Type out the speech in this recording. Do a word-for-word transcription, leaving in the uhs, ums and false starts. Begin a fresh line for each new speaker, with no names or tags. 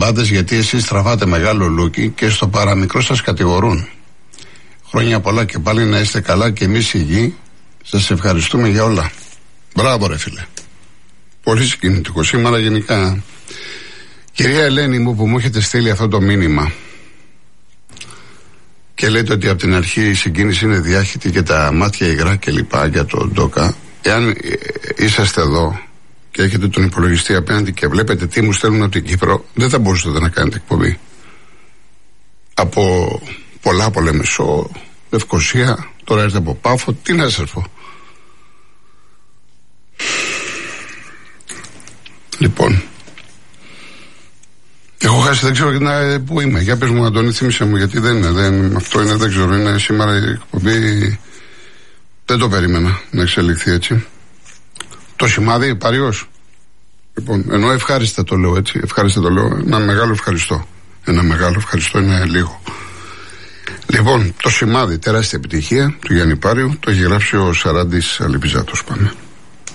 Πάντες, γιατί εσείς τραβάτε μεγάλο λούκι και στο παραμικρό σας κατηγορούν. Χρόνια πολλά και πάλι να είστε καλά και εμείς υγιεί. Σας ευχαριστούμε για όλα. Μπράβο ρε φίλε. Πολύ συγκινητικό σήμερα γενικά. Κυρία Ελένη μου, που μου έχετε στείλει αυτό το μήνυμα και λέτε ότι από την αρχή η συγκίνηση είναι διάχυτη και τα μάτια υγρά και λοιπά για τον Ντόκα, εάν είσαστε εδώ και έχετε τον υπολογιστή απέναντι και βλέπετε τι μου στέλνουν από την Κύπρο, δεν θα μπορούσατε να κάνετε εκπομπή. Από πολλά Πολεμισό, Λευκοσία, τώρα έρθετε από Πάφο, τι να σας πω. Λοιπόν, έχω χάσει, δεν ξέρω να, πού είμαι. Για πες μου, Αντώνη, θύμισε μου, γιατί δεν είναι, δεν, αυτό είναι, δεν ξέρω, είναι σήμερα η εκπομπή. Δεν το περίμενα να εξελιχθεί έτσι. Το σημάδι, Πάριος. Λοιπόν, ενώ ευχάριστα το λέω έτσι, ευχάριστα το λέω, ένα μεγάλο ευχαριστώ. Ένα μεγάλο ευχαριστώ είναι λίγο. Λοιπόν, το σημάδι, τεράστια επιτυχία του Γιάννη Πάριου, το έχει γράψει ο Σαράντης Αλιπιζάτος. Πάμε.